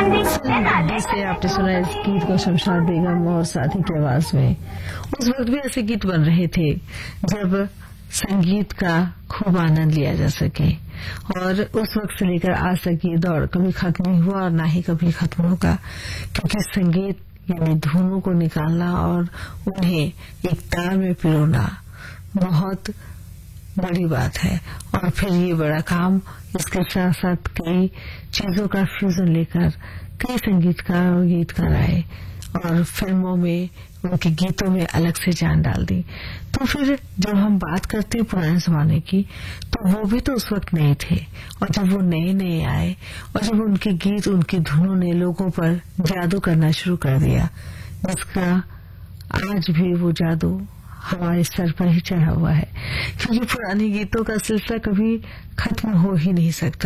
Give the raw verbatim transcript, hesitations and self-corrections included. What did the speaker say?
से आपने सुना इस गीत को शमशाद बेगम और साथी की आवाज में। उस वक्त भी ऐसे गीत बन रहे थे जब संगीत का खूब आनंद लिया जा सके, और उस वक्त से लेकर आज तक ये दौर कभी खत्म नहीं हुआ और ना ही कभी खत्म होगा, क्योंकि संगीत यानी धुनों को निकालना और उन्हें एक तार में पिरोना बहुत बड़ी बात है। और फिर ये बड़ा काम, इसके साथ साथ कई चीजों का फ्यूजन लेकर कई संगीतकार और गीतकार आए और फिल्मों में उनके गीतों में अलग से जान डाल दी। तो फिर जब हम बात करते हैं पुराने जमाने की, तो वो भी तो उस वक्त नए थे, और जब वो नए नए आए और जब उनके गीत, उनकी धुनों ने लोगों पर जादू करना शुरू कर दिया, जिसका आज भी वो जादू हमारे सर पर ही चढ़ा हुआ है, क्योंकि पुराने गीतों का सिलसिला कभी खत्म हो ही नहीं सकता।